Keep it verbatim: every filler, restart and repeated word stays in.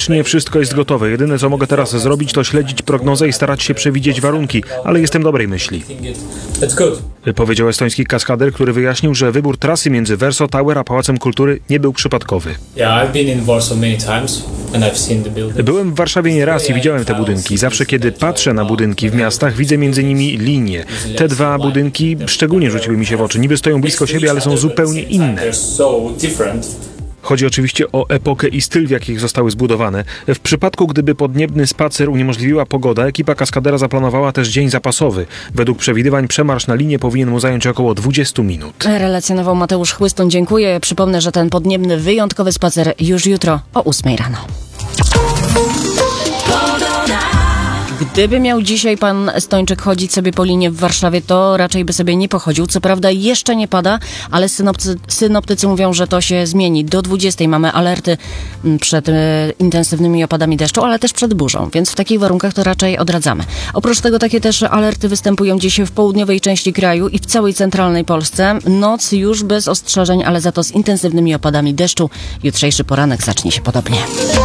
Praktycznie wszystko jest gotowe. Jedyne, co mogę teraz zrobić, to śledzić prognozę i starać się przewidzieć warunki, ale jestem dobrej myśli. Powiedział estoński kaskader, który wyjaśnił, że wybór trasy między Verso Tower a Pałacem Kultury nie był przypadkowy. Byłem w Warszawie nieraz i widziałem te budynki. Zawsze, kiedy patrzę na budynki w miastach, widzę między nimi linie. Te dwa budynki szczególnie rzuciły mi się w oczy. Niby stoją blisko siebie, ale są zupełnie inne. Chodzi oczywiście o epokę i styl, w jakich zostały zbudowane. W przypadku, gdyby podniebny spacer uniemożliwiła pogoda, ekipa kaskadera zaplanowała też dzień zapasowy. Według przewidywań przemarsz na linię powinien mu zająć około dwadzieścia minut. Relacjonował Mateusz Chłystun. Dziękuję. Przypomnę, że ten podniebny, wyjątkowy spacer już jutro o ósmej rano. Gdyby miał dzisiaj pan Estończyk chodzić sobie po linie w Warszawie, to raczej by sobie nie pochodził. Co prawda jeszcze nie pada, ale synoptycy, synoptycy mówią, że to się zmieni. Do dwudziestej mamy alerty przed e, intensywnymi opadami deszczu, ale też przed burzą, więc w takich warunkach to raczej odradzamy. Oprócz tego takie też alerty występują dzisiaj w południowej części kraju i w całej centralnej Polsce. Noc już bez ostrzeżeń, ale za to z intensywnymi opadami deszczu. Jutrzejszy poranek zacznie się podobnie.